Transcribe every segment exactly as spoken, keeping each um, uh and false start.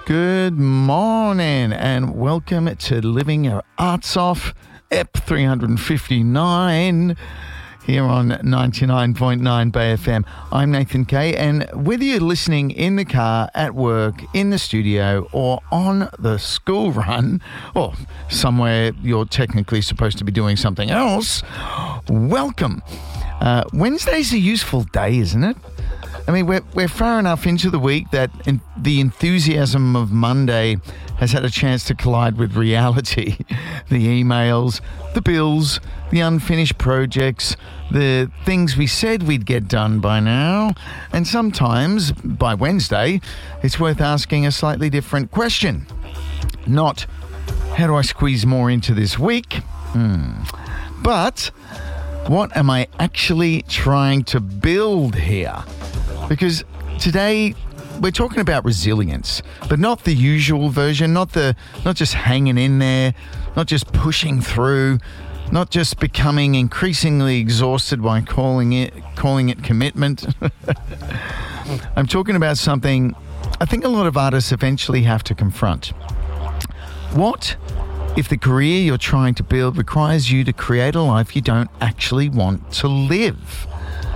Good morning and welcome to Living Your Arts Off, E P three fifty-nine, here on ninety-nine point nine Bay F M. I'm Nathan Kay, and whether you're listening in the car, at work, in the studio, or on the school run, or somewhere you're technically supposed to be doing something else, welcome. Uh, Wednesday's a useful day, isn't it? I mean, we're, we're far enough into the week that in, the enthusiasm of Monday has had a chance to collide with reality. The emails, the bills, the unfinished projects, the things we said we'd get done by now. And sometimes, by Wednesday, it's worth asking a slightly different question. Not, how do I squeeze more into this week? Hmm. But, what am I actually trying to build here? Because today we're talking about resilience, but not the usual version, not the not just hanging in there, not just pushing through, not just becoming increasingly exhausted by calling it calling it commitment. I'm talking about something I think a lot of artists eventually have to confront. What if the career you're trying to build requires you to create a life you don't actually want to live?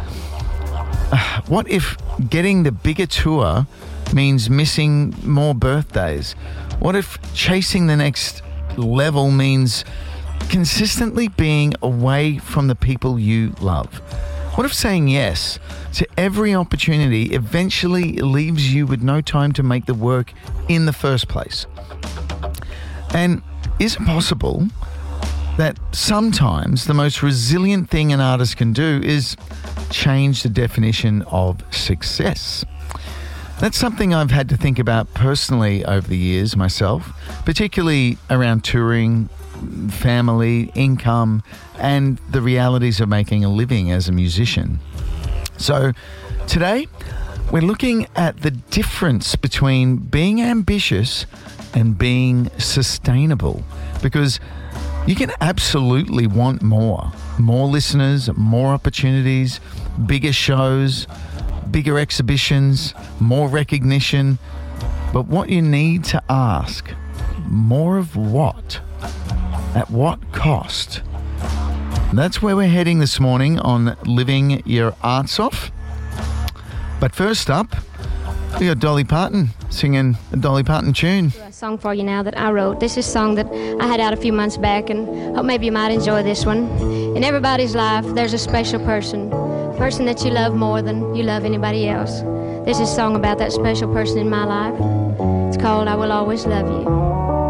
Uh, what if getting the bigger tour means missing more birthdays? What if chasing the next level means consistently being away from the people you love? What if saying yes to every opportunity eventually leaves you with no time to make the work in the first place? And is it possible that sometimes the most resilient thing an artist can do is change the definition of success? That's something I've had to think about personally over the years myself, particularly around touring, family, income, and the realities of making a living as a musician. So today, we're looking at the difference between being ambitious and being sustainable, because you can absolutely want more. More listeners, more opportunities, bigger shows, bigger exhibitions, more recognition. But what you need to ask, more of what? At what cost? And that's where we're heading this morning on Living Your Arts Off. But first up, we got Dolly Parton singing a Dolly Parton tune. A song for you now that I wrote. This is a song that I had out a few months back, and hope maybe you might enjoy this one. In everybody's life, there's a special person, a person that you love more than you love anybody else. This is a song about that special person in my life. It's called I Will Always Love You.